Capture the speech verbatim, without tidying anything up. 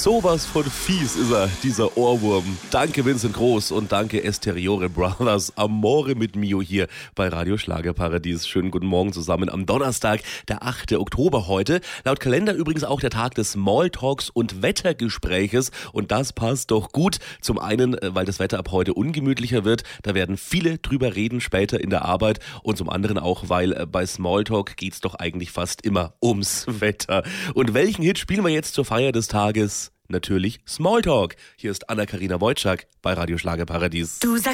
Sowas von fies ist er, dieser Ohrwurm. Danke Vincent Groß und danke Esteriore Brothers. Amore mit Mio hier bei Radio Schlagerparadies. Schönen guten Morgen zusammen am Donnerstag, der achte Oktober heute. Laut Kalender übrigens auch der Tag des Smalltalks und Wettergespräches. Und das passt doch gut. Zum einen, weil das Wetter ab heute ungemütlicher wird. Da werden viele drüber reden später in der Arbeit. Und zum anderen auch, weil bei Smalltalk geht's doch eigentlich fast immer ums Wetter. Und welchen Hit spielen wir jetzt zur Feier des Tages? Natürlich Smalltalk. Hier ist Anna-Karina Wojcik bei Radio Schlagerparadies. Du sagst